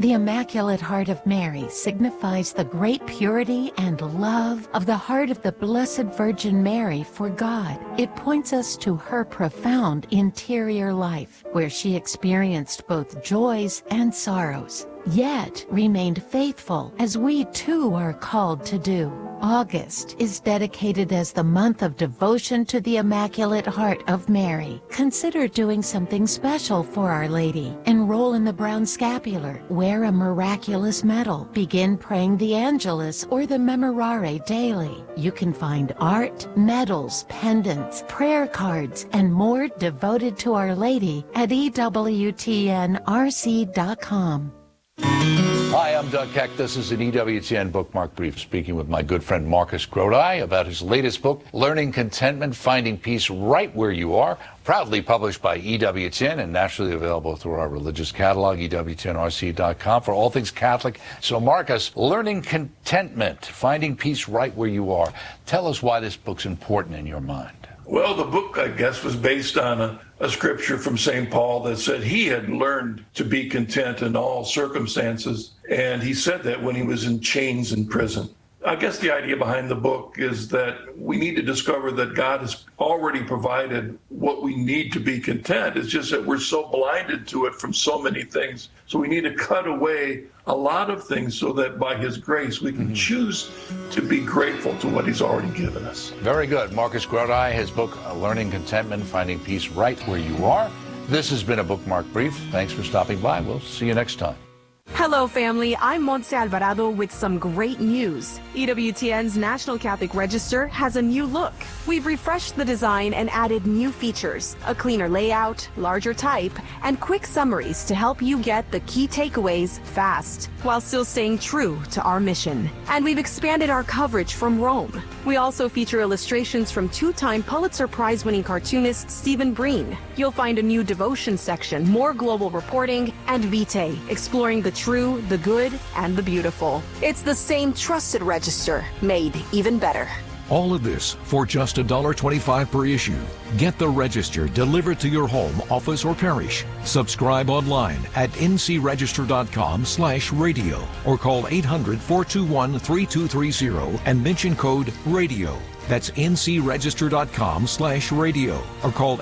The Immaculate Heart of Mary signifies the great purity and love of the heart of the Blessed Virgin Mary for God. It points us to her profound interior life, where she experienced both joys and sorrows, yet remained faithful, as we too are called to do. August is dedicated as the month of devotion to the Immaculate Heart of Mary. Consider doing something special for Our Lady. Enroll in the Brown Scapular, wear a miraculous medal, begin praying the Angelus or the Memorare daily. You can find art, medals, pendants, prayer cards, and more devoted to Our Lady at EWTNRC.com. Hi, I'm Doug Keck. This is an EWTN Bookmark Brief, speaking with my good friend Marcus Grodi about his latest book, Learning Contentment, Finding Peace Right Where You Are, proudly published by EWTN and nationally available through our religious catalog, EWTNRC.com, for all things Catholic. So, Marcus, Learning Contentment, Finding Peace Right Where You Are. Tell us why this book's important in your mind. Well, the book, I guess, was based on a scripture from St. Paul that said he had learned to be content in all circumstances. And he said that when he was in chains in prison. I guess the idea behind the book is that we need to discover that God has already provided what we need to be content. It's just that we're so blinded to it from so many things. So we need to cut away a lot of things so that by his grace we can choose to be grateful to what he's already given us. Very good. Marcus Grodi, his book, Learning Contentment, Finding Peace Right Where You Are. This has been a Bookmark Brief. Thanks for stopping by. We'll see you next time. Hello, family. I'm Montse Alvarado with some great news. EWTN's National Catholic Register has a new look. We've refreshed the design and added new features, a cleaner layout, larger type, and quick summaries to help you get the key takeaways fast, while still staying true to our mission. And we've expanded our coverage from Rome. We also feature illustrations from two-time Pulitzer Prize-winning cartoonist Stephen Breen. You'll find a new devotion section, more global reporting, and Vitae, exploring the true, the good, and the beautiful. It's the same trusted register, made even better. All of this for just $1.25 per issue. Get the Register delivered to your home, office, or parish. Subscribe online at ncregister.com/radio or call 800-421-3230 and mention code RADIO. That's ncregister.com/radio or call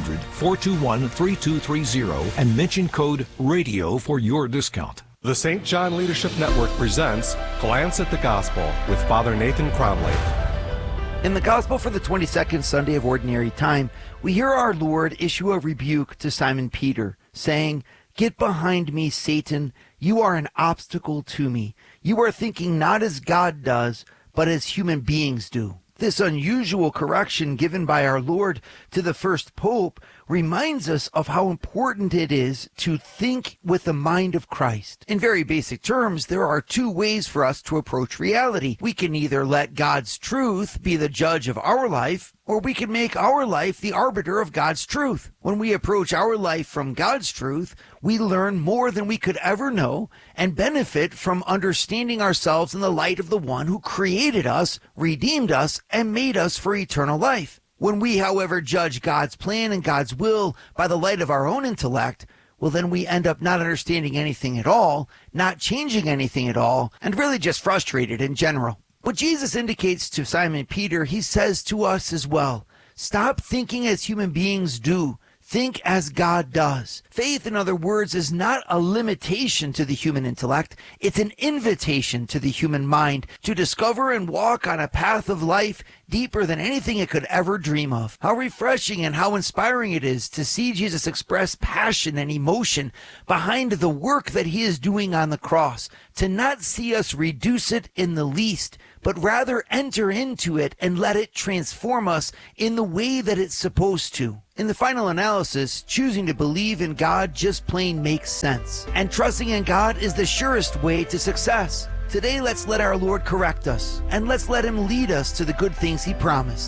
800-421-3230 and mention code RADIO for your discount. The St. John Leadership Network presents Glance at the Gospel with Father Nathan Cromley. In the Gospel for the 22nd Sunday of Ordinary Time, we hear our Lord issue a rebuke to Simon Peter, saying, "Get behind me, Satan. You are an obstacle to me. You are thinking not as God does, but as human beings do." This unusual correction given by our Lord to the first Pope reminds us of how important it is to think with the mind of Christ. In very basic terms, there are two ways for us to approach reality. We can either let God's truth be the judge of our life, or we can make our life the arbiter of God's truth. When we approach our life from God's truth, we learn more than we could ever know and benefit from understanding ourselves in the light of the one who created us, redeemed us, and made us for eternal life. When we, however, judge God's plan and God's will by the light of our own intellect, well, then we end up not understanding anything at all, not changing anything at all, and really just frustrated in general. What Jesus indicates to Simon Peter, he says to us as well. Stop thinking as human beings do. Think as God does. Faith, in other words, is not a limitation to the human intellect. It's an invitation to the human mind to discover and walk on a path of life deeper than anything it could ever dream of. How refreshing and how inspiring it is to see Jesus express passion and emotion behind the work that he is doing on the cross, to not see us reduce it in the least, but rather enter into it and let it transform us in the way that it's supposed to. In the final analysis, choosing to believe in God just plain makes sense. And trusting in God is the surest way to success. Today, let's let our Lord correct us, and let's let him lead us to the good things he promised.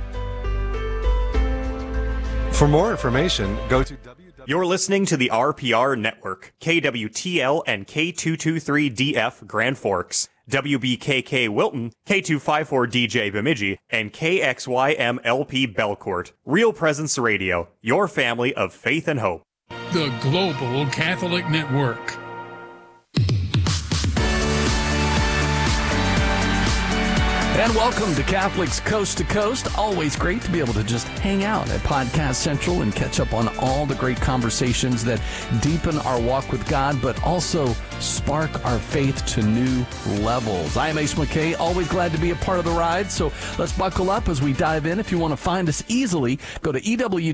For more information, go to You're listening to the RPR Network, KWTL and K223DF Grand Forks, WBKK Wilton, K254DJ Bemidji, and KXYMLP Belcourt. Real Presence Radio, your family of faith and hope. The Global Catholic Network. And welcome to Catholics Coast to Coast. Always great to be able to just hang out at Podcast Central and catch up on all the great conversations that deepen our walk with God, but also spark our faith to new levels. I am Ace McKay, always glad to be a part of the ride, so let's buckle up as we dive in. If you want to find us easily, go to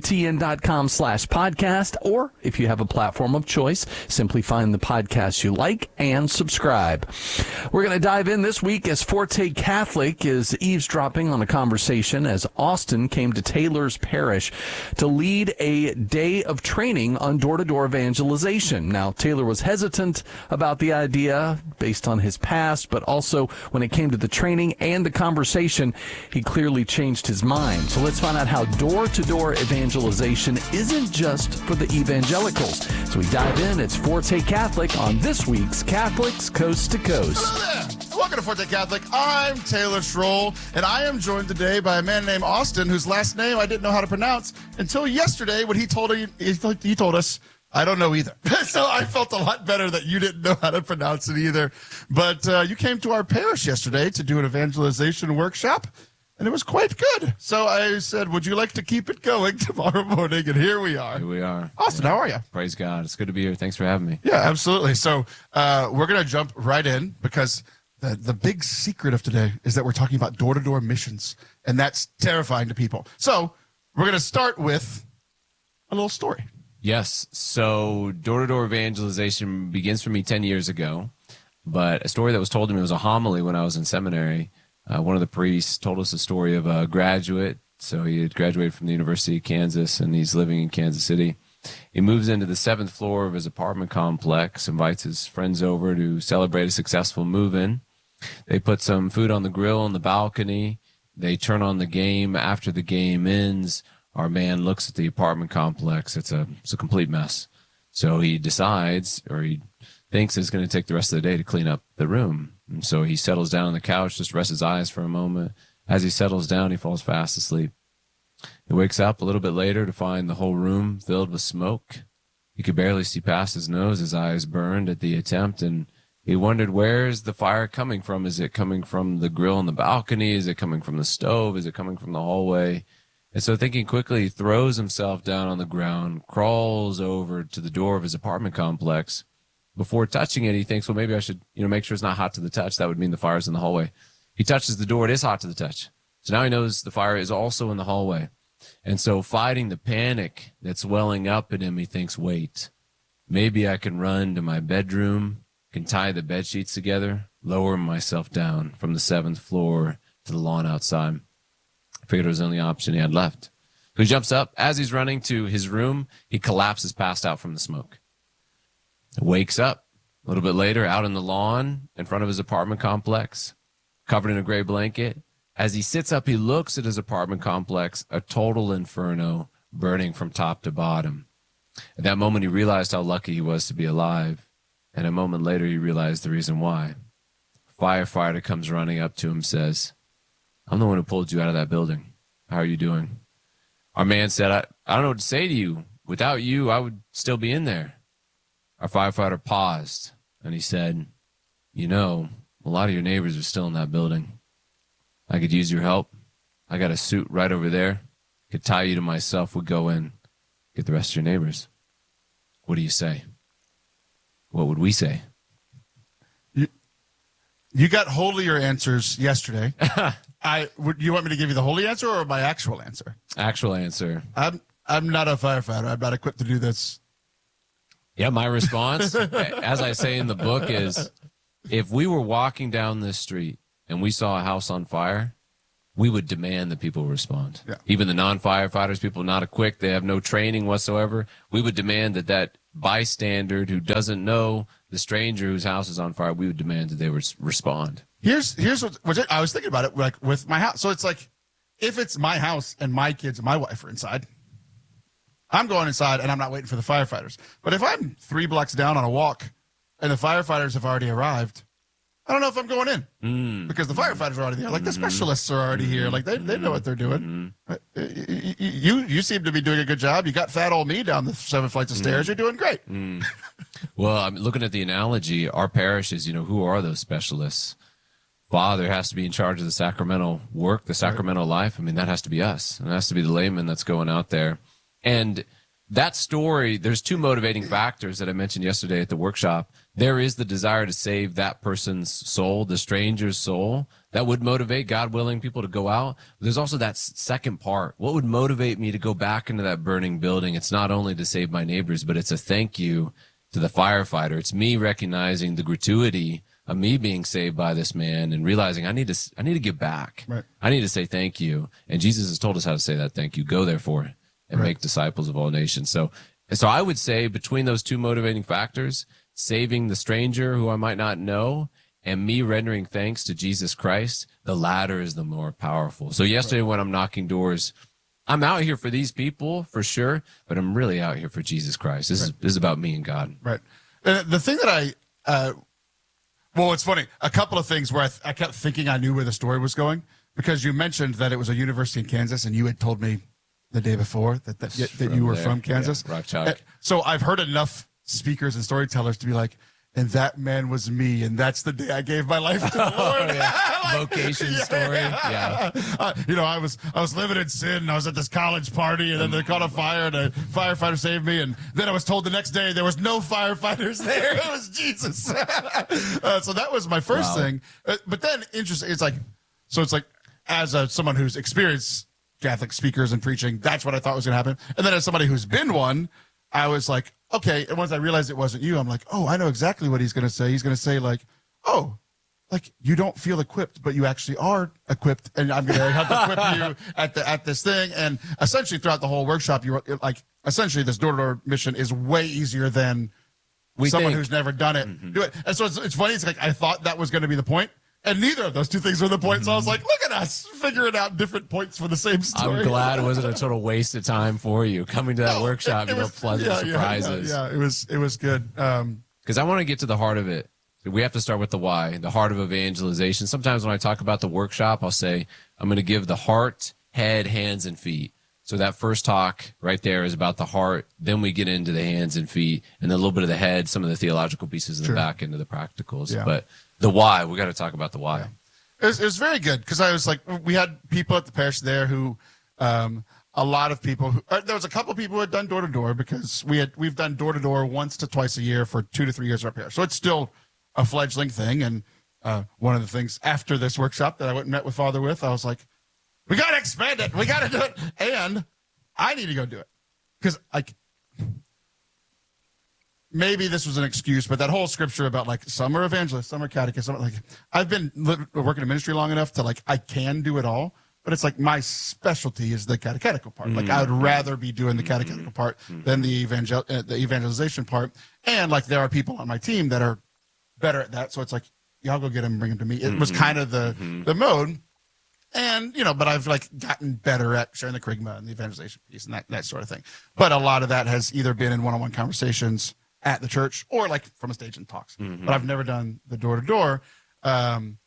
EWTN.com/podcast, or if you have a platform of choice, simply find the podcast you like and subscribe. We're going to dive in this week as Forte Catholic is eavesdropping on a conversation as Austin came to Taylor's Parish to lead a day of training on door-to-door evangelization. Now, Taylor was hesitant about the idea based on his past, but also when it came to the training and the conversation, he clearly changed his mind. So let's find out how door-to-door evangelization isn't just for the evangelicals. So we dive in. It's Forte Catholic on this week's Catholics Coast to Coast. Hello there. Welcome to Forte Catholic. I'm Taylor Schroll, and I am joined today by a man named Austin, whose last name I didn't know how to pronounce until yesterday when he told us. I don't know either. So I felt a lot better that you didn't know how to pronounce it either. But you came to our parish yesterday to do an evangelization workshop, and it was quite good. So I said, would you like to keep it going tomorrow morning? And here we are. Here we are. Austin, how are you? Praise God. It's good to be here. Thanks for having me. Yeah, absolutely. So we're going to jump right in because the big secret of today is that we're talking about door-to-door missions, and that's terrifying to people. So we're going to start with a little story. Yes. So door-to-door evangelization begins for me 10 years ago, but a story that was told to me was a homily when I was in seminary. One of the priests told us a story of a graduate. So he had graduated from the University of Kansas, and he's living in Kansas City. He moves into the 7th floor of his apartment complex, invites his friends over to celebrate a successful move-in. They put some food on the grill on the balcony. They turn on the game. After the game ends, our man looks at the apartment complex. It's a complete mess. So he decides, or he thinks it's going to take the rest of the day to clean up the room. And so he settles down on the couch, just rests his eyes for a moment. As he settles down, he falls fast asleep. He wakes up a little bit later to find the whole room filled with smoke. He could barely see past his nose. His eyes burned at the attempt, and he wondered, where's the fire coming from? Is it coming from the grill on the balcony? Is it coming from the stove? Is it coming from the hallway? And so thinking quickly, he throws himself down on the ground, crawls over to the door of his apartment complex. Before touching it, he thinks, well, maybe I should, make sure it's not hot to the touch. That would mean the fire's in the hallway. He touches the door. It is hot to the touch. So now he knows the fire is also in the hallway. And so fighting the panic that's welling up in him, he thinks, wait, maybe I can run to my bedroom, can tie the bed sheets together, lower myself down from the 7th floor to the lawn outside. I figured it was the only option he had left. So he jumps up. As he's running to his room, he collapses passed out from the smoke. Wakes up a little bit later out on the lawn in front of his apartment complex, covered in a gray blanket. As he sits up, he looks at his apartment complex, a total inferno, burning from top to bottom. At that moment, he realized how lucky he was to be alive. And a moment later, he realized the reason why. A firefighter comes running up to him, says, I'm the one who pulled you out of that building. How are you doing? Our man said, I don't know what to say to you. Without you, I would still be in there. Our firefighter paused, and he said, a lot of your neighbors are still in that building. I could use your help. I got a suit right over there. Could tie you to myself. We'd go in, get the rest of your neighbors. What do you say? What would we say? You got holier answers yesterday. You want me to give you the holy answer or my actual answer? Actual answer. I'm not a firefighter. I'm not equipped to do this. Yeah, my response, as I say in the book, is if we were walking down this street and we saw a house on fire, we would demand that people respond. Yeah. Even the non-firefighters, people not equipped, they have no training whatsoever, we would demand that bystander who doesn't know the stranger whose house is on fire, we would demand that they would respond. Here's what I was thinking about it, like with my house. So it's like, if it's my house and my kids and my wife are inside, I'm going inside and I'm not waiting for the firefighters. But if I'm 3 blocks down on a walk and the firefighters have already arrived, I don't know if I'm going in because the firefighters are already there. Like the specialists are already here. Like they know what they're doing. You seem to be doing a good job. You got fat old me down the 7 flights of stairs. You're doing great. Well, I'm looking at the analogy. Our parishes, who are those specialists? father has to be in charge of the sacramental work, the sacramental life. I mean, that has to be us. And it has to be the layman that's going out there. And that story, there's two motivating factors that I mentioned yesterday at the workshop. There is the desire to save that person's soul, the stranger's soul. That would motivate, God willing, people to go out. But there's also that second part. What would motivate me to go back into that burning building? It's not only to save my neighbors, but it's a thank you to the firefighter. It's me recognizing the gratuity of me being saved by this man and realizing I need to give back. Right. I need to say thank you. And Jesus has told us how to say that thank you. Go therefore and make disciples of all nations. So I would say between those two motivating factors, saving the stranger who I might not know and me rendering thanks to Jesus Christ, the latter is the more powerful. So yesterday when I'm knocking doors, I'm out here for these people for sure, but I'm really out here for Jesus Christ. This is about me and God. Right. The thing that well, it's funny. A couple of things where I kept thinking I knew where the story was going because you mentioned that it was a university in Kansas and you had told me the day before that you were from Kansas. Yeah, Rock Chalk. So I've heard enough speakers and storytellers to be like, and that man was me, and that's the day I gave my life to the Lord. Vocation story. Yeah. I was living in sin, and I was at this college party, and then they caught a fire, and a firefighter saved me, and then I was told the next day there was no firefighters there. It was Jesus. So that was my first thing. But then, interesting, it's like, as someone who's experienced Catholic speakers and preaching, that's what I thought was going to happen. And then as somebody who's been one, I was like, okay. And once I realized it wasn't you, I'm like, oh, I know exactly what he's going to say. He's going to say like, oh, like you don't feel equipped, but you actually are equipped. And I'm going to have to equip you at this thing. And essentially throughout the whole workshop, you were like, essentially this door-to-door mission is way easier than someone who's never done it do it. And so it's funny. It's like, I thought that was going to be the point. And neither of those two things were the point. So I was like, look at us figuring out different points for the same story. I'm glad it wasn't a total waste of time for you coming to that workshop. It was pleasant surprises. Yeah, it was good. Because I want to get to the heart of it. We have to start with the why, the heart of evangelization. Sometimes when I talk about the workshop, I'll say I'm going to give the heart, head, hands, and feet. So that first talk right there is about the heart. Then we get into the hands and feet, and then a little bit of the head, some of the theological pieces in the back, into the practicals. Yeah. But the why, we got to talk about the why. Yeah. It was very good because I was like, we had people at the parish there who, a lot of people, there was a couple of people who had done door to door because we've done door to door once to twice a year for 2 to 3 years at our parish. So it's still a fledgling thing. And one of the things after this workshop that I went and met with Father with, I was like, we got to expand it. We got to do it. And I need to go do it because maybe this was an excuse, but that whole scripture about like some are evangelists, some are catechists, like I've been working in ministry long enough to like I can do it all, but it's like my specialty is the catechetical part. Like I would rather be doing the catechetical part than the evangelization part. And like there are people on my team that are better at that, so it's like y'all go get them and bring them to me. It was kind of the mode. And, but I've like gotten better at sharing the kerygma and the evangelization piece and that sort of thing. But a lot of that has either been in one-on-one conversations at the church or like from a stage and talks. But I've never done the door-to-door. And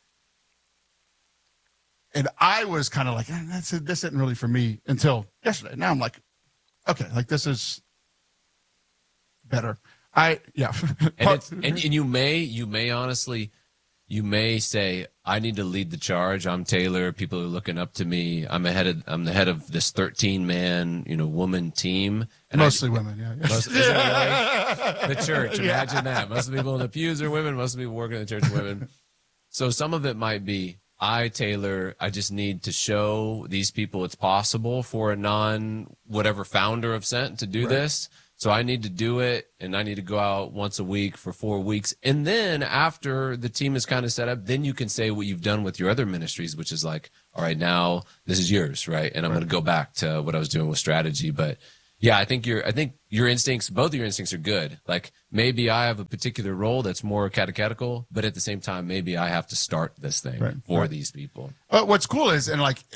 I was kind of like, this isn't really for me until yesterday. Now I'm like, okay, like this is better. And you may honestly, you may say, I need to lead the charge. I'm Taylor. People are looking up to me. I'm the head of this 13-man, woman team. And mostly women, yeah. Isn't that right? The church, imagine that. Most of the people in the pews are women. Most of the people working in the church are women. So some of it might be, Taylor, I just need to show these people it's possible for a non-whatever founder of Sent to do this. So I need to do it, and I need to go out once a week for 4 weeks. And then after the team is kind of set up, then you can say what you've done with your other ministries, which is like, all right, now this is yours, right? And I'm going to go back to what I was doing with strategy. But yeah, I think your instincts, both of your instincts are good. Like maybe I have a particular role that's more catechetical, but at the same time, maybe I have to start this thing for these people. What's cool is, and like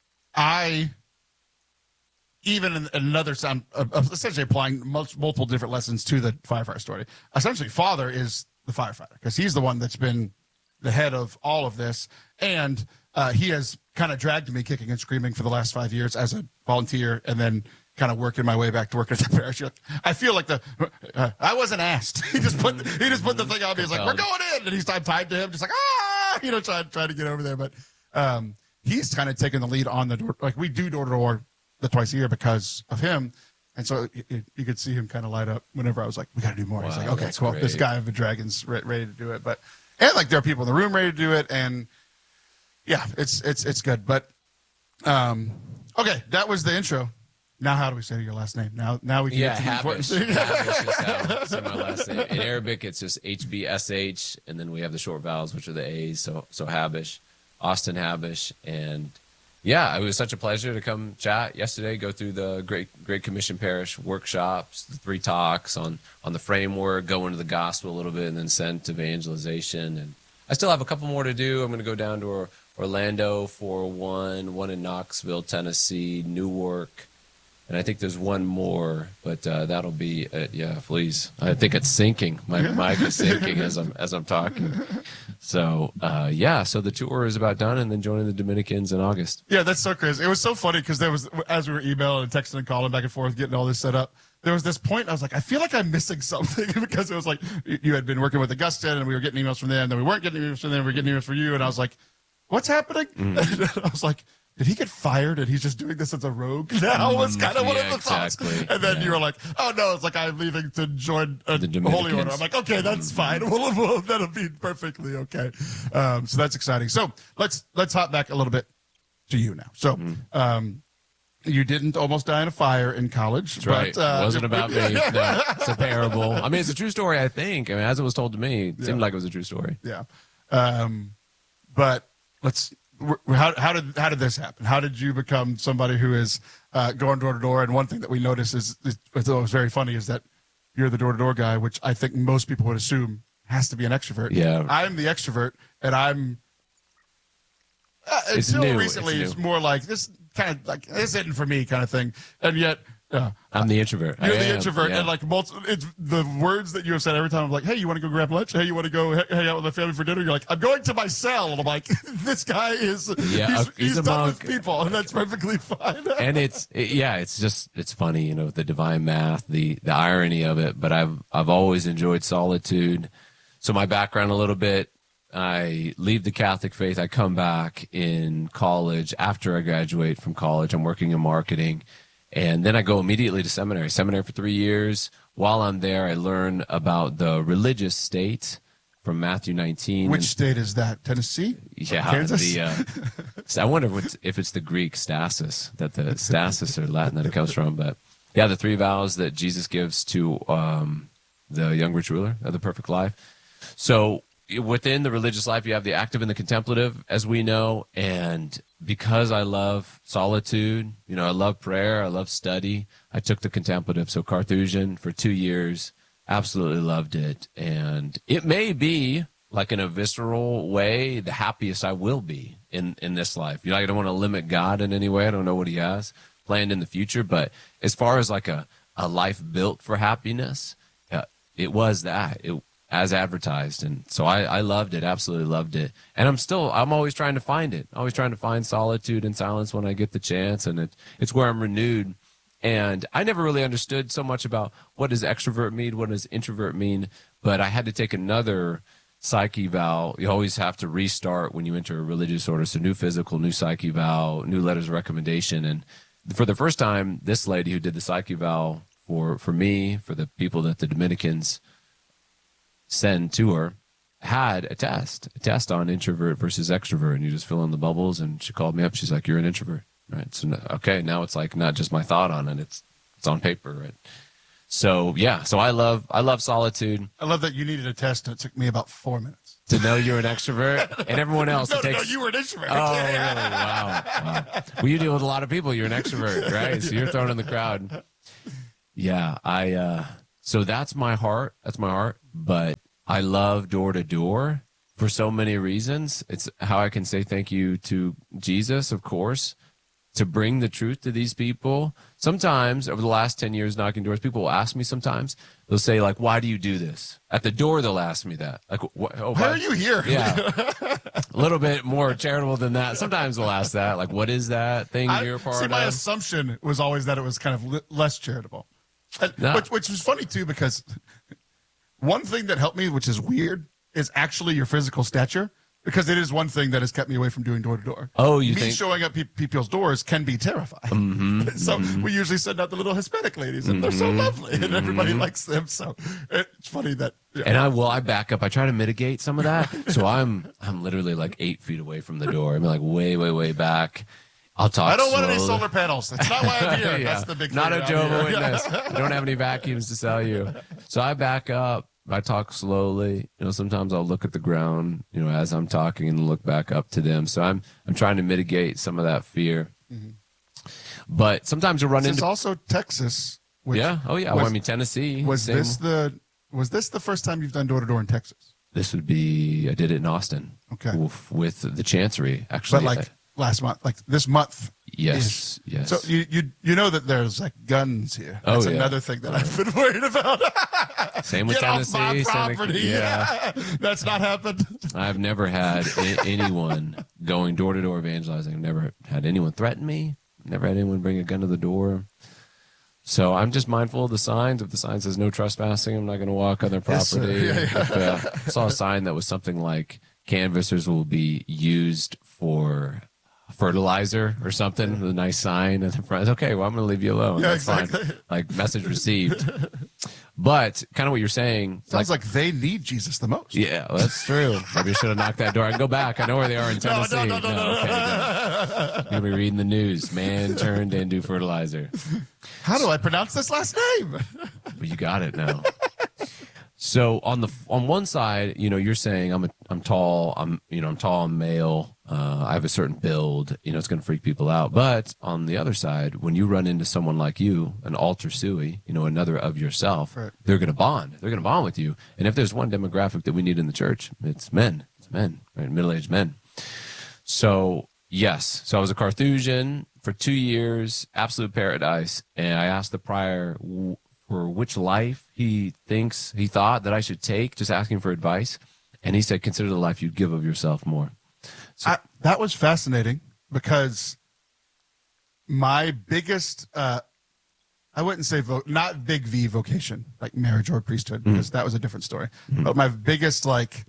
even in another sound, essentially applying multiple different lessons to the firefighter story. Essentially, Father is the firefighter because he's the one that's been the head of all of this. And he has kind of dragged me kicking and screaming for the last 5 years as a volunteer and then kind of working my way back to working at the parish. I feel like I wasn't asked. He just put the thing on me. He's like, we're going in. And I'm tied to him, just like, trying to get over there. But he's kind of taking the lead on the door. Like we do door to door twice a year because of him. And so you could see him kind of light up whenever I was like, we got to do more. Wow, he's like, okay, cool. Great. This guy of the Dragon's ready to do it. And like there are people in the room ready to do it. And yeah, it's good. But okay, that was the intro. Now, how do we say your last name? Now we can get to the important thing. Habish is how I say my last name. In Arabic, it's just HBSH, and then we have the short vowels, which are the A's. So Habish, Austin Habish, and yeah, it was such a pleasure to come chat yesterday. Go through the Great Commission Parish workshops, the 3 talks on the framework, go into the gospel a little bit, and then send to evangelization. And I still have a couple more to do. I'm going to go down to Orlando for one in Knoxville, Tennessee, Newark. And I think there's one more, but that'll be it. Yeah, please. I think it's sinking. My mic is sinking as I'm talking. So so the tour is about done, and then joining the Dominicans in August. Yeah, that's so crazy. It was so funny because there was, as we were emailing and texting and calling back and forth, getting all this set up, there was this point I was like, I feel like I'm missing something because it was like you had been working with Augustin, and we were getting emails from them, then we weren't getting emails from them, we were getting emails from you, and I was like, what's happening? And I was like, did he get fired and he's just doing this as a rogue now? Was kind of one of the thoughts. And then you were like, oh, no, it's like I'm leaving to join the Holy Order. I'm like, okay, that's fine. That'll be perfectly okay. So that's exciting. So let's hop back a little bit to you now. So you didn't almost die in a fire in college. That's right. It wasn't about me. No, it's a parable. I mean, it's a true story, I think. I mean, as it was told to me, it seemed like it was a true story. Yeah. But how did this happen? How did you become somebody who is going door to door? And one thing that we notice is it was very funny is that you're the door to door guy, which I think most people would assume has to be an extrovert. Yeah, I'm the extrovert, and I'm until recently it's more like this kind of like this isn't for me kind of thing, and yet. I'm the introvert. You're the introvert, and like it's the words that you have said every time. I'm like, hey, you want to go grab lunch? Hey, you want to go hang out with my family for dinner? You're like, I'm going to my cell, and I'm like, this guy is he's done with people, and that's perfectly fine. And it's funny, the divine math, the irony of it. But I've always enjoyed solitude. So my background a little bit. I leave the Catholic faith. I come back in college after I graduate from college. I'm working in marketing. And then I go immediately to seminary for 3 years. While I'm there, I learn about the religious state from Matthew 19. Which state is that? Tennessee? Yeah. Kansas? I wonder if it's the Greek stasis, that the stasis or Latin that it comes from. But yeah, the 3 vows that Jesus gives to the young rich ruler of the perfect life. So within the religious life, you have the active and the contemplative, as we know. And because I love solitude, I love prayer, I love study, I took the contemplative. So Carthusian for 2 years, absolutely loved it. And it may be, like in a visceral way, the happiest I will be in this life. I don't want to limit God in any way. I don't know what he has planned in the future. But as far as like a life built for happiness, it was that. As advertised. And so I loved it, absolutely loved it. And I'm always trying to find it, always trying to find solitude and silence when I get the chance. And it's where I'm renewed. And I never really understood so much about what does extrovert mean, what does introvert mean. But I had to take another psyche vow. You always have to restart when you enter a religious order. So new physical, new psyche vow, new letters of recommendation. And for the first time, this lady who did the psyche vow for me, for the people that the Dominicans send to her, had a test on introvert versus extrovert, and you just fill in the bubbles. And she called me up. She's like, "You're an introvert, right?" So okay, now it's like not just my thought on it; it's on paper, right? So yeah, so I love solitude. I love that you needed a test, and it took me about 4 minutes to know you're an extrovert, and everyone else. No, you were an introvert. Oh, really? Wow. Well, you deal with a lot of people. You're an extrovert, right? So you're thrown in the crowd. Yeah, so that's my heart. But I love door to door for so many reasons. It's how I can say thank you to Jesus, of course, to bring the truth to these people. Sometimes over the last 10 years knocking doors, people will ask me sometimes, they'll say like, why do you do this? At the door, they'll ask me that. Like, why are you here? Yeah. A little bit more charitable than that. Sometimes they'll ask that, like, what is that thing you're part of? My assumption was always that it was kind of less charitable. Which was funny, too, because one thing that helped me, which is weird, is actually your physical stature. Because it is one thing that has kept me away from doing door to door. Oh, you me think showing up people's doors can be terrifying. So we usually send out the little Hispanic ladies, and they're so lovely, and everybody likes them. So it's funny that. Yeah. And I back up. I try to mitigate some of that. So I'm literally like 8 feet away from the door. I'm like way back. I'll talk. I don't want slowly. any solar panels. That's not why I'm here. Yeah. That's the big thing. Not a around Jehovah's here. Witness. I don't have any vacuums to sell you. So I back up. I talk slowly. Sometimes I'll look at the ground, as I'm talking and look back up to them. So I'm trying to mitigate some of that fear. But sometimes you'll run This into is also Texas. Which yeah. Oh yeah. Was, Tennessee. Was this the first time you've done door to door in Texas? This would be. I did it in Austin. Okay. With the Chancery, actually. But last month, this month. Yes. So you know that there's guns here. Oh, That's another thing that I've been worried about. Same with Get Tennessee. off my property. Yeah. That's not happened. I've never had anyone going door to door evangelizing. I've never had anyone threaten me. Never had anyone bring a gun to the door. So I'm just mindful of the signs. If the sign says no trespassing, I'm not going to walk on their property. Yes, If I saw a sign that was something like canvassers will be used for fertilizer or something, with a nice sign at the front. Okay, well, I'm going to leave you alone. Yeah, That's exactly. fine. Message received. But kind of what you're saying. Sounds like they need Jesus the most. Yeah, well, that's true. Maybe I should have knocked that door. I can go back. I know where they are in Tennessee. No. Okay, good. You'll be reading the news. Man turned into fertilizer. How do I pronounce this last name? Well, you got it now. So on one side, you're saying I'm tall. I'm tall. I'm male. I have a certain build. It's going to freak people out. But on the other side, when you run into someone like you, an alter sui, another of yourself, right. They're going to bond. They're going to bond with you. And if there's one demographic that we need in the church, it's men. It's men, right? Middle-aged men. So yes. So I was a Carthusian for 2 years, absolute paradise. And I asked the prior for which life he thought that I should take, just asking for advice. And he said, consider the life you'd give of yourself more. So, that was fascinating because my biggest, I wouldn't say not big V vocation, like marriage or priesthood, because that was a different story. But my biggest,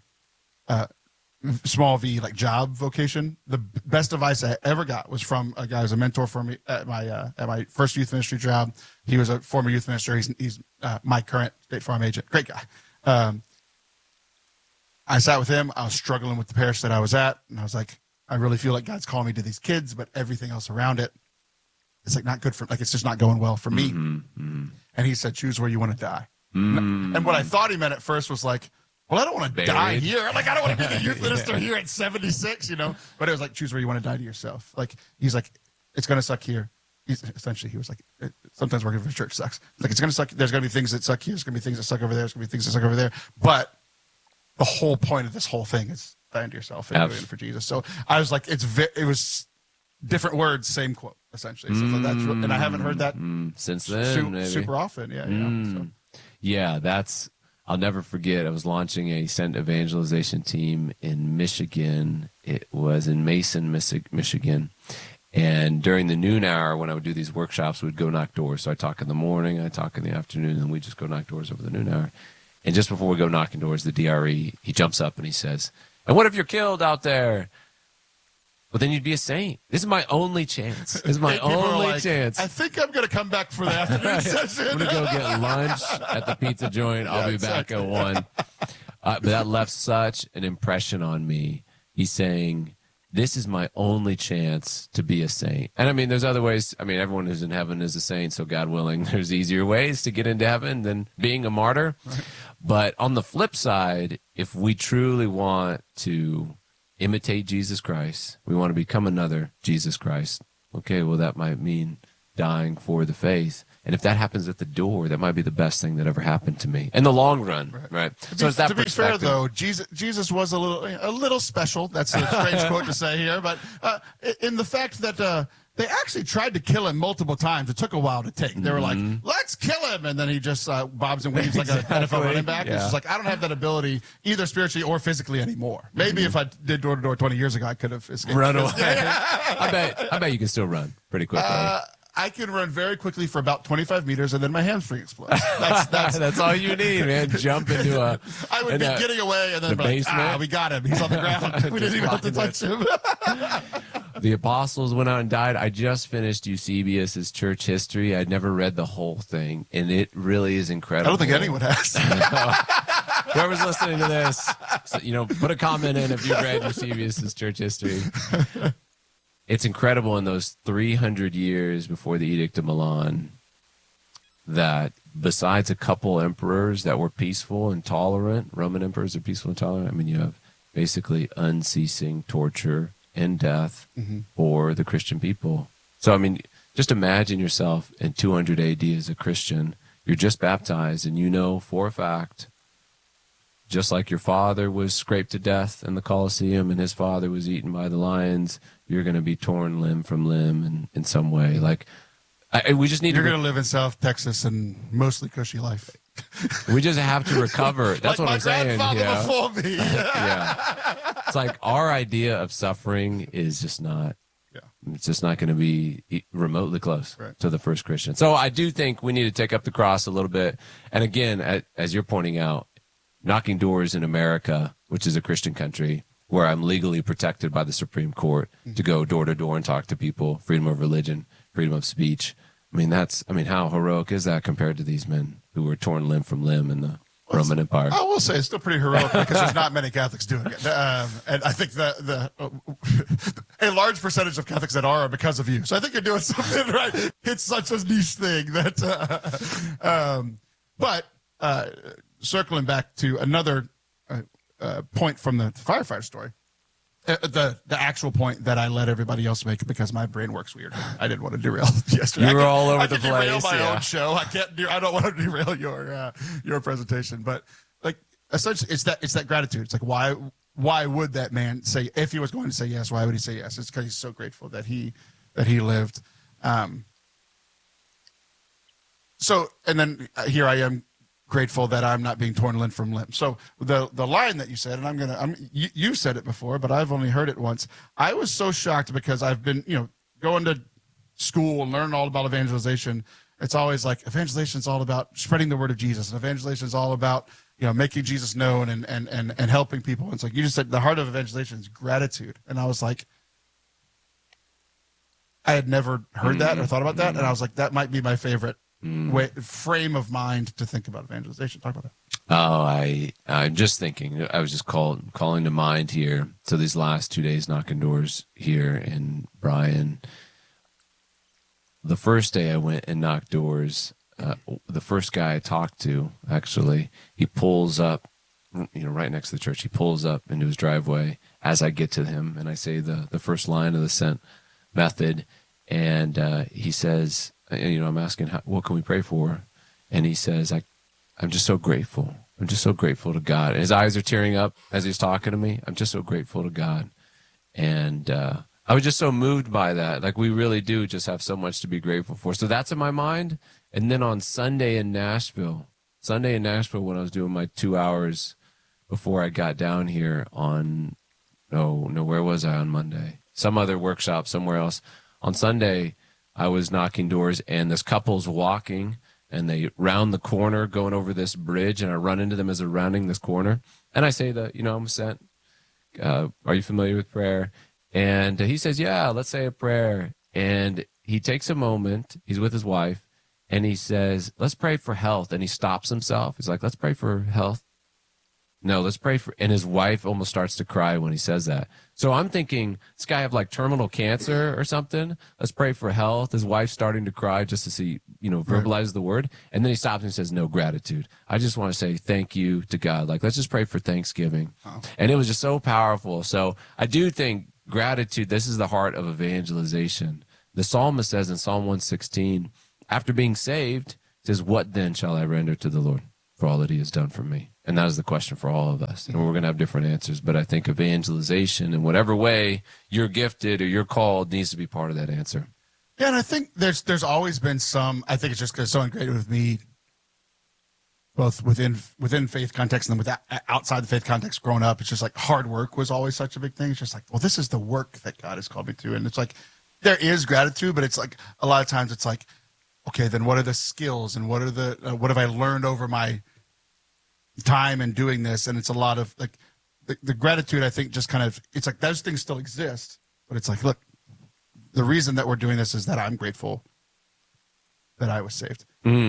small V, job vocation, the best advice I ever got was from a guy who was a mentor for me at my first youth ministry job. He was a former youth minister. He's my current State Farm agent. Great guy. I sat with him. I was struggling with the parish that I was at, and I was like, I really feel like God's calling me to these kids, but everything else around it, it's not good for, it's just not going well for me. And he said, choose where you want to die. And what I thought he meant at first was well, I don't want to die here. I don't want to be the youth minister here at 76, But it was choose where you want to die to yourself. He's like, it's going to suck here. He was like, sometimes working for a church sucks. It's going to suck. There's going to be things that suck here. There's going to be things that suck over there. There's going to be things that suck over there. But the whole point of this whole thing is dying to yourself and doing it for Jesus. So I was like, it was different words, same quote, essentially. So that's, and I haven't heard that since then, super often. Yeah. I'll never forget. I was launching a Sent evangelization team in Michigan. It was in Mason, Michigan. And during the noon hour, when I would do these workshops, we'd go knock doors. So I talk in the morning, I talk in the afternoon, and we just go knock doors over the noon hour. And just before we go knocking doors, the DRE, he jumps up and he says, and what if you're killed out there? Well, then you'd be a saint. This is my only chance. This is my only chance. I think I'm going to come back for the afternoon session. I'm going to go get lunch at the pizza joint. I'll be back at 1. But that left such an impression on me. He's saying, this is my only chance to be a saint. And there's other ways. Everyone who's in heaven is a saint, so God willing, there's easier ways to get into heaven than being a martyr. Right. But on the flip side, if we truly want to imitate Jesus Christ, we want to become another Jesus Christ. Okay, well, that might mean dying for the faith. And if that happens at the door, that might be the best thing that ever happened to me in the long run, right? To be fair, though, Jesus was a little special. That's a strange quote to say here, but in the fact that they actually tried to kill him multiple times. It took a while to take. They were like, let's kill him. And then he just bobs and weaves like a NFL running back. Yeah. It's just like, I don't have that ability either spiritually or physically anymore. Maybe if I did door-to-door 20 years ago, I could have escaped. Run away. I bet you can still run pretty quickly. I can run very quickly for about 25 meters, and then my hamstring explodes. That's all you need, man. Jump into a. I would be getting away, and then the basement. we got him. He's on the ground. We didn't even have to touch him. The apostles went out and died. I just finished Eusebius's Church History. I'd never read the whole thing, and it really is incredible. I don't think anyone has. Whoever's listening to this, put a comment in if you've read Eusebius's Church History. It's incredible in those 300 years before the Edict of Milan that besides a couple emperors that were peaceful and tolerant, Roman emperors are peaceful and tolerant. I mean, you have basically unceasing torture and death for the Christian people. So, I mean, just imagine yourself in 200 AD as a Christian. You're just baptized, and you know for a fact, just like your father was scraped to death in the Colosseum and his father was eaten by the lions, you're going to be torn limb from limb in some way. Like, we just need You're going to live in South Texas and mostly cushy life. We just have to recover. That's like what I'm saying. My grandfather before me. Yeah. It's like our idea of suffering is just not. Yeah. It's just not going to be remotely close to the first Christian. So I do think we need to take up the cross a little bit. And again, as you're pointing out, knocking doors in America, which is a Christian country, where I'm legally protected by the Supreme Court to go door to door and talk to people, freedom of religion, freedom of speech. I mean, how heroic is that compared to these men who were torn limb from limb in the Roman Empire? I will say it's still pretty heroic because there's not many Catholics doing it. And I think that a large percentage of Catholics that are because of you. So I think you're doing something right. It's such a niche thing that, but circling back to another point from the firefighter story, the actual point that I let everybody else make because my brain works weird. I didn't want to derail yesterday. You were all over the place. I place. derail my own show. I don't want to derail your presentation. But like essentially, it's that gratitude. It's like why would that man say, if he was going to say yes, why would he say yes? It's because he's so grateful that he lived. So and then here I am, grateful that I'm not being torn limb from limb. So the line that you said, and you said it before, but I've only heard it once. I was so shocked because I've been, going to school and learning all about evangelization. It's always like evangelization is all about spreading the word of Jesus, and evangelization is all about, making Jesus known and helping people. And it's like you just said, the heart of evangelization is gratitude. And I was like, I had never heard that or thought about that. And I was like, that might be my favorite frame of mind to think about evangelization. Talk about that. I'm just thinking. I was just calling to mind here. So these last 2 days knocking doors here in Bryan. The first day I went and knocked doors, the first guy I talked to, actually, he pulls up, right next to the church. He pulls up into his driveway as I get to him, and I say the first line of the sent method, and he says, I'm asking, what can we pray for? And he says, I'm just so grateful. I'm just so grateful to God. And his eyes are tearing up as he's talking to me. I'm just so grateful to God. And I was just so moved by that. Like, we really do just have so much to be grateful for. So that's in my mind. And then on Sunday in Nashville, when I was doing my 2 hours before I got down here where was I on Monday? Some other workshop somewhere else. On Sunday, I was knocking doors, and this couple's walking, and they round the corner going over this bridge, and I run into them as they're rounding this corner. And I say that, I'm sent. Are you familiar with prayer? And he says, yeah, let's say a prayer. And he takes a moment. He's with his wife, and he says, let's pray for health. And he stops himself. He's like, let's pray for health. No, let's pray for, and his wife almost starts to cry when he says that. So I'm thinking, this guy have like terminal cancer or something. Let's pray for health. His wife's starting to cry just to see, verbalize the word. And then he stops and says, no, gratitude. I just want to say thank you to God. Like, let's just pray for Thanksgiving. Oh. And it was just so powerful. So I do think gratitude, this is the heart of evangelization. The psalmist says in Psalm 116, after being saved, says, what then shall I render to the Lord for all that he has done for me? And that is the question for all of us. And we're going to have different answers. But I think evangelization, in whatever way you're gifted or you're called, needs to be part of that answer. Yeah, and I think there's always been some, I think it's just because it's so ingrained with me, both within faith context and then outside the faith context growing up. It's just like hard work was always such a big thing. It's just like, well, this is the work that God has called me to. And it's like, there is gratitude, but it's like a lot of times it's like, okay, then what are the skills and what have I learned over my time in doing this? And it's a lot of like the gratitude, I think, just kind of, it's like those things still exist, but it's like, look, the reason that we're doing this is that I'm grateful that I was saved.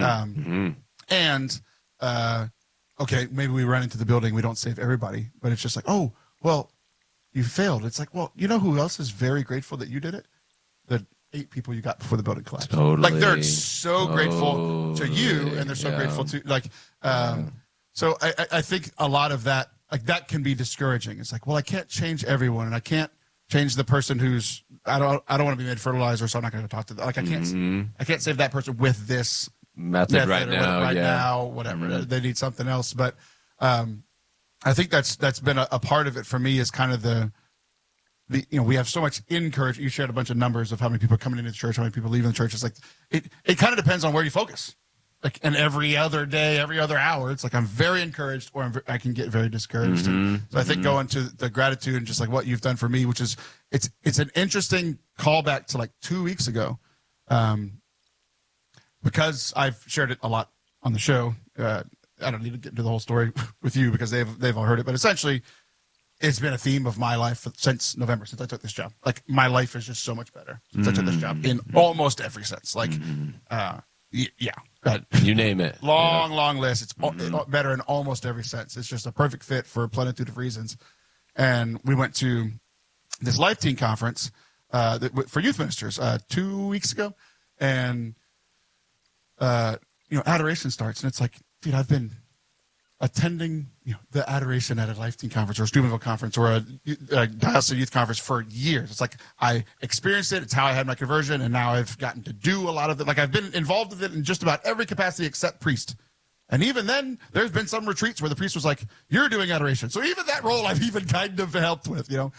And, okay, maybe we run into the building, we don't save everybody, but it's just like, oh, well, you failed. It's like, well, you know who else is very grateful that you did it? The 8 people you got before the building collapsed. Totally. Like, they're so grateful to you, and they're so grateful to, like, so I think a lot of that, like, that can be discouraging. It's like, well, I can't change everyone, and I can't change the person who's, I don't want to be made fertilizer, so I'm not going to talk to them. Like, I can't save that person with this method right now, whatever. They need something else. But I think that's been a part of it for me, is kind of the we have so much encouragement. You shared a bunch of numbers of how many people are coming into the church, how many people leaving the church. It's like it kind of depends on where you focus. Like, and every other day, every other hour, it's like I'm very encouraged, or I can get very discouraged. And so I think going to the gratitude and just like what you've done for me, which is it's an interesting callback to like 2 weeks ago. Because I've shared it a lot on the show. I don't need to get into the whole story with you because they've all heard it. But essentially, it's been a theme of my life since November, since I took this job. Like, my life is just so much better since I took this job in almost every sense. Like, you name it. Long list. It's better in almost every sense. It's just a perfect fit for a plenitude of reasons. And we went to this Life Teen conference for youth ministers 2 weeks ago. And adoration starts, and it's like, dude, I've been attending the adoration at a Life Teen conference or a Steubenville conference or a Diocesan Youth conference for years. It's like I experienced it. It's how I had my conversion, and now I've gotten to do a lot of it. Like, I've been involved with it in just about every capacity except priest. And even then, there's been some retreats where the priest was like, "You're doing adoration." So even that role, I've even kind of helped with. So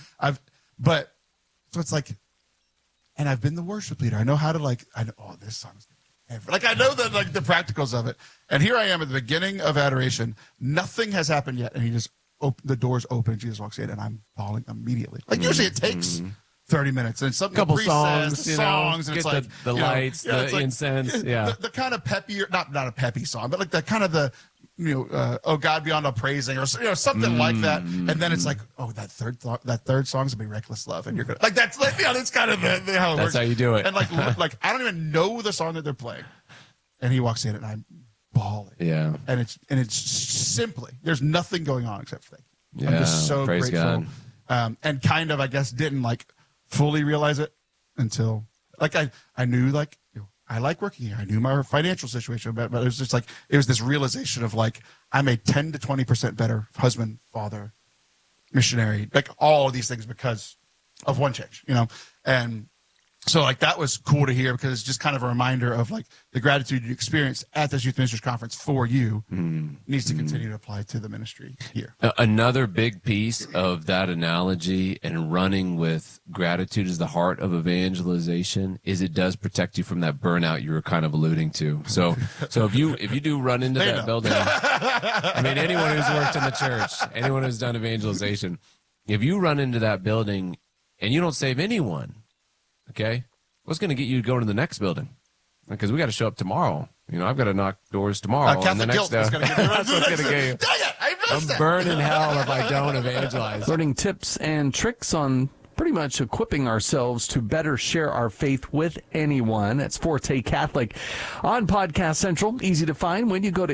it's like, and I've been the worship leader. I know how to this song's. Like, I know the practicals of it. And here I am at the beginning of adoration. Nothing has happened yet. And he just the doors open and Jesus walks in, and I'm bawling immediately. Like, usually it takes 30 minutes. And something couple songs, and get it's like the lights, the incense. The kind of peppy, not a peppy song, but like the kind of the oh God beyond all praising, or something like that. And then it's like, oh, that third song's gonna be Reckless Love, and you're gonna like that's like that's kind of how it works. That's how you do it. And like I don't even know the song that they're playing, and he walks in and I'm bawling. Yeah. And it's simply, there's nothing going on except thank you. Yeah, I'm just so praise grateful. God. And kind of, I guess, didn't like fully realize it until like I knew like I like working here. I knew my financial situation, but it was just like, it was this realization of like, I'm a 10 to 20% better husband, father, missionary, like all of these things because of one change, and so like that was cool to hear, because it's just kind of a reminder of like the gratitude you experienced at this youth ministers conference for you needs to continue to apply to the ministry here. Another big piece of that analogy and running with gratitude as the heart of evangelization is it does protect you from that burnout you were kind of alluding to. So if you do run into that building, I mean, anyone who's worked in the church, anyone who's done evangelization, if you run into that building and you don't save anyone, okay, what's going to get you to go to the next building? Because we got to show up tomorrow. I've got to knock doors tomorrow. And the next that's what's going to get you. Dang it, I missed I'm burning hell if I don't evangelize. Learning tips and tricks on pretty much equipping ourselves to better share our faith with anyone. That's Forte Catholic on Podcast Central. Easy to find when you go to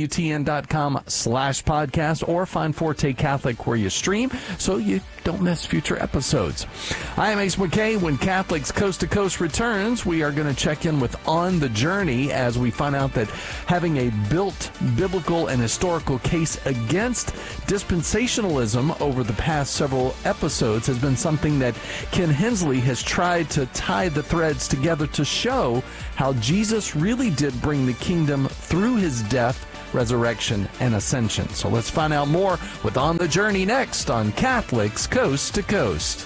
EWTN.com/podcast or find Forte Catholic where you stream so you don't miss future episodes. I am Ace McKay. When Catholics Coast to Coast returns, we are going to check in with On the Journey as we find out that having a built biblical and historical case against dispensationalism over the past several episodes has been something that Ken Hensley has tried to tie the threads together to show how Jesus really did bring the kingdom through his death, resurrection, and ascension. So let's find out more with On the Journey next on Catholics Coast to Coast.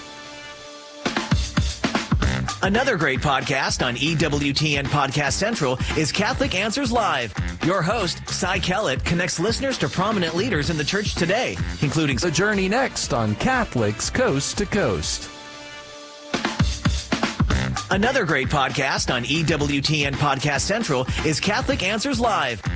Another great podcast on EWTN Podcast Central is Catholic Answers Live. Your host, Cy Kellett, connects listeners to prominent leaders in the church today, including The Journey next on Catholics Coast to Coast. Another great podcast on EWTN Podcast Central is Catholic Answers Live.